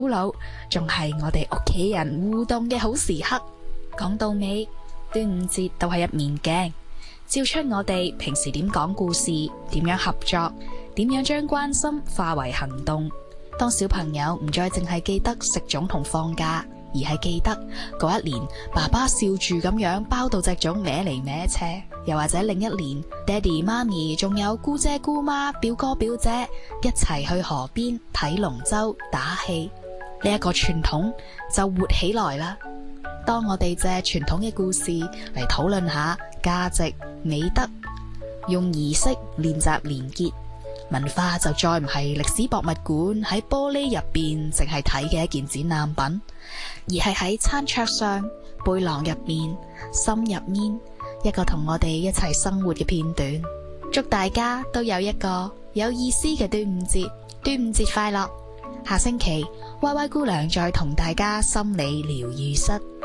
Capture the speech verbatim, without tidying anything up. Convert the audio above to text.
老，仲係我哋屋企人互動嘅好時刻。講到尾，端午節都係一面鏡，照出我哋平時點講故事，點樣合作，點樣將關心化為行動。當小朋友唔再淨係記得食粽同放假，而係記得嗰一年爸爸笑住咁樣包到隻粽歪嚟歪斜，又或者另一年爹哋媽咪仲有姑姐姑媽表哥表姐一齊去河邊睇龍舟打氣，呢一個傳統就活起來啦。當我哋借傳統嘅故事嚟討論下價值美德，用儀式練習連結，文化就再唔係歷史博物館喺玻璃入邊淨係睇嘅一件展覽品，而係喺餐桌上、背囊入面、心入面一個同我哋一齊生活嘅片段。祝大家都有一個有意思嘅端午節，端午節快樂！下星期 Y Y 姑娘再同大家心理療癒室。